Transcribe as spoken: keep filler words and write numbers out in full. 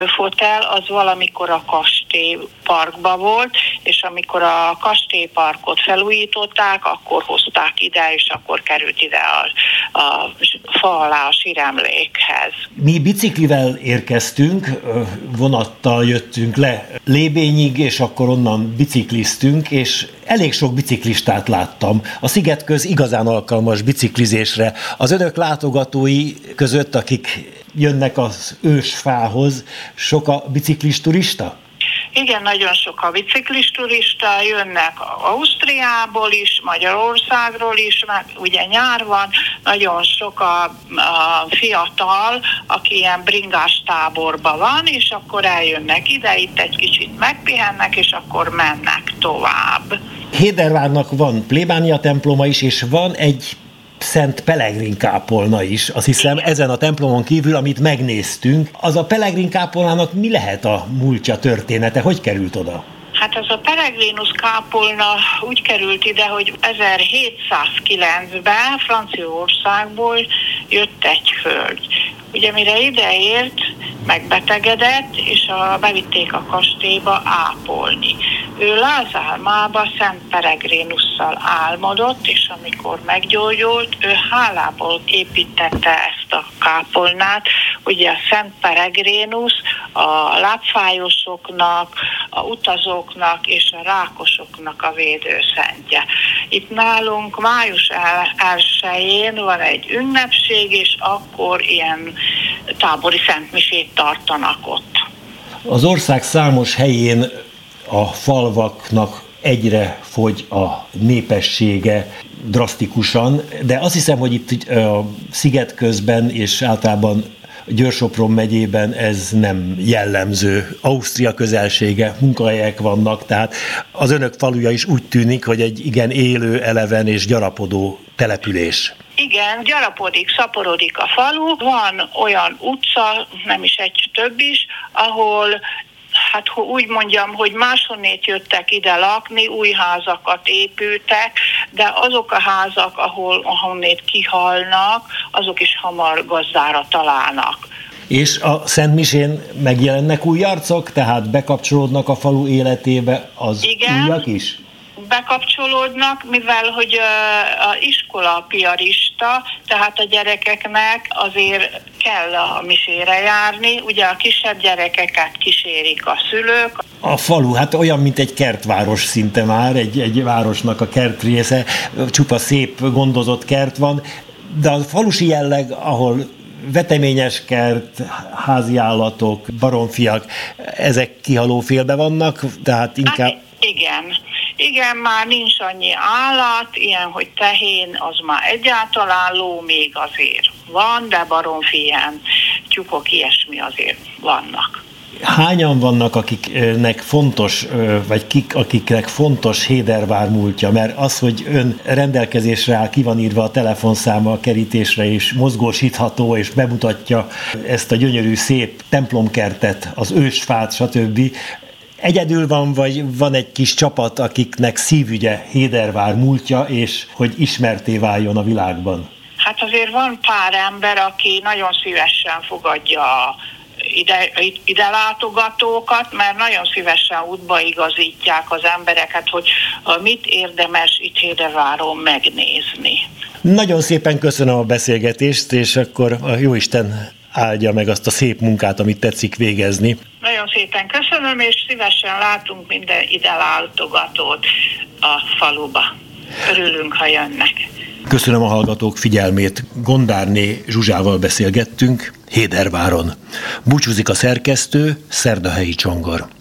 fotel az valamikor a kastélyparkban volt, és amikor a kastélyparkot felújították, akkor hozták ide, és akkor került ide a, a fa alá a síremlékhez. Mi biciklivel érkeztünk, vonattal jöttünk le Lébényig, és akkor onnan bicikliztünk, és elég sok biciklistát láttam. A Szigetköz igazán alkalmas biciklizésre. Az önök látogatói között, akik jönnek az ősfához, sok a biciklis turista? Igen, nagyon sok a biciklis turista, jönnek Ausztriából is, Magyarországról is, mert ugye nyár van, nagyon sok a, a fiatal, aki ilyen bringás táborban van, és akkor eljönnek ide, itt egy kicsit megpihennek, és akkor mennek tovább. Hédervárnak van plébánia temploma is, és van egy Szent Pelegrin kápolna is, azt hiszem ezen a templomon kívül, amit megnéztünk. Az a Pelegrin kápolnának mi lehet a múltja, története? Hogy került oda? Hát ez a Peregrinus kápolna úgy került ide, hogy ezerhétszázkilencben Franciaországból jött egy hölgy. Ugye mire ideért, megbetegedett, és a, bevitték a kastélyba ápolni. Ő Lázálmába Szent Peregrinusszal álmodott, és amikor meggyógyult, ő hálából építette ezt a kápolnát. Ugye a Szent Peregrinus a lábfájosoknak, a utazóknak és a rákosoknak a védőszentje. Itt nálunk május elsején van egy ünnepség, és akkor ilyen tábori szentmisét tartanak ott. Az ország számos helyén a falvaknak egyre fogy a népessége drasztikusan, de azt hiszem, hogy itt a Szigetközben és általában Győr-Sopron megyében ez nem jellemző. Ausztria közelsége, munkahelyek vannak, tehát az önök faluja is úgy tűnik, hogy egy igen élő, eleven és gyarapodó település. Igen, gyarapodik, szaporodik a falu, van olyan utca, nem is egy, több is, ahol hát úgy mondjam, hogy máshonnét jöttek ide lakni, új házakat épültek, de azok a házak, ahol ahonnét kihalnak, azok is hamar gazdára találnak. És a Szentmisén megjelennek új arcok, tehát bekapcsolódnak a falu életébe az Igen. újak is? Bekapcsolódnak, mivel hogy a iskola piarista, tehát a gyerekeknek azért kell a misére járni, ugye a kisebb gyerekeket kísérik a szülők. A falu, hát olyan, mint egy kertváros szinte már, egy, egy városnak a kertrésze, csupa szép, gondozott kert van, de a falusi jelleg, ahol veteményes kert, háziállatok, baromfiak, ezek kihaló félbe vannak, tehát inkább... Hát, igen. Igen, már nincs annyi állat, ilyen, hogy tehén, az már egyáltalán, ló még azért van, de baromfi, ilyen tyúkok, ilyesmi azért vannak. Hányan vannak, akiknek fontos, vagy kik, akiknek fontos Hédervár múltja? Mert az, hogy ön rendelkezésre áll, ki van írva a telefonszáma a kerítésre, és mozgósítható, és bemutatja ezt a gyönyörű, szép templomkertet, az ősfát, stb. Egyedül van, vagy van egy kis csapat, akiknek szívügye Hédervár múltja, és hogy ismerté váljon a világban? Hát azért van pár ember, aki nagyon szívesen fogadja ide, ide látogatókat, mert nagyon szívesen útba igazítják az embereket, hogy mit érdemes itt Héderváron megnézni. Nagyon szépen köszönöm a beszélgetést, és akkor a Jóisten áldja meg azt a szép munkát, amit tetszik végezni. Nagyon szépen köszönöm, és szívesen látunk minden ide látogatót a faluba. Örülünk, ha jönnek. Köszönöm a hallgatók figyelmét. Gondárné Zsuzsával beszélgettünk Héderváron. Búcsúzik a szerkesztő, Szerdahelyi Csongor.